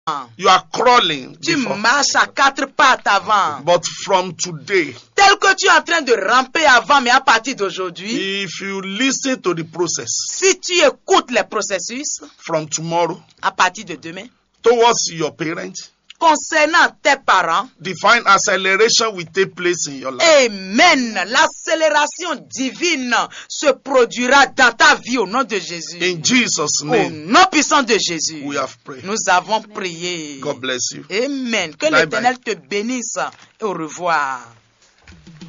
You are crawling. Tu before. marches à 4 pattes avant. But from today, Tel que tu es en train de ramper avant, mais à partir d'aujourd'hui, if you listen to the process si tu écoutes les processus, from tomorrow à partir de demain, towards your parents, concernant tes parents, divine acceleration will take place in your life. Amen. L'accélération divine se produira dans ta vie au nom de Jésus. In Jesus' Au name, nom puissant de Jésus, we have prayed. nous avons prié. God bless you. Amen. Que Bye l'Éternel te bénisse et au revoir.